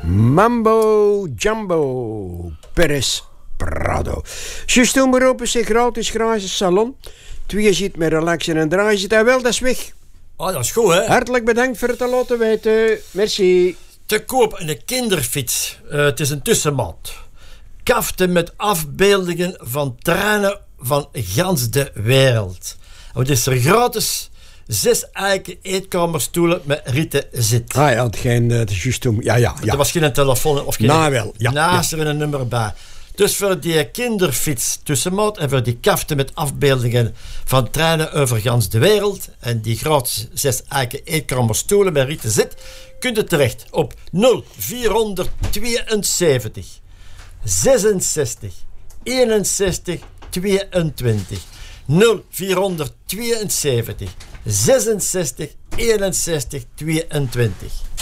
Mambo Jumbo Perez Prado. Juist toen beroepen zich gratis gratis salon. Twee zit met relaxen en draaien zit hij wel, dat is weg. Oh, dat is goed, hè? Hartelijk bedankt voor het te laten weten. Merci. Te koop een kinderfiets. Het is een tussenmaat. Kaften met afbeeldingen van treinen van gans de wereld. Het is er gratis 6 eiken eetkamerstoelen met rieten zit. Ah ja, hetgeen, dat is juist toen. Ja. Er was geen telefoon of geen... Nou wel, ja. Naast er een nummer bij. Dus voor die kinderfiets tussenmaat en voor die kaften met afbeeldingen van treinen over gans de wereld en die gratis 6 eiken eetkamerstoelen met rieten zit, kunt u terecht op 0472 66 61 22 0472 66 61 22.